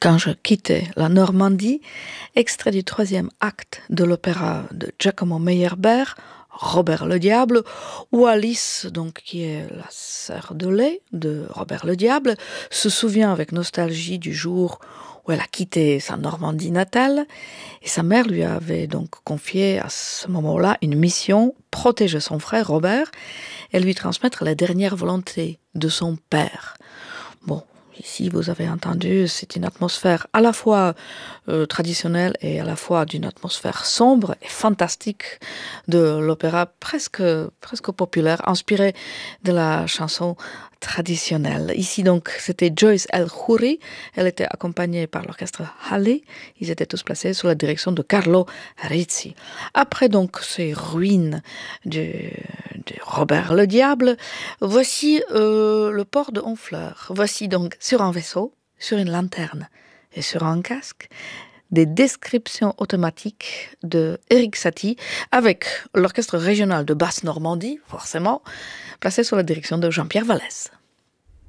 Quand je quittais la Normandie, extrait du troisième acte de l'opéra de Giacomo Meyerbeer, Robert le Diable, où Alice, donc, qui est la sœur de lait de Robert le Diable, se souvient avec nostalgie du jour où elle a quitté sa Normandie natale, et sa mère lui avait donc confié à ce moment-là une mission, protéger son frère Robert et lui transmettre la dernière volonté de son père. Bon, ici, vous avez entendu, c'est une atmosphère à la fois traditionnelle et à la fois d'une atmosphère sombre et fantastique de l'opéra presque populaire, inspiré de la chanson traditionnelle. Ici, donc, c'était Joyce El Khoury. Elle était accompagnée par l'orchestre Hallé. Ils étaient tous placés sous la direction de Carlo Rizzi. Après, donc, ces ruines de Robert le Diable, voici le port de Honfleur. Voici donc sur un vaisseau, sur une lanterne et sur un casque, des descriptions automatiques de Erik Satie avec l'orchestre régional de Basse-Normandie, forcément, placé sous la direction de Jean-Pierre Vallès.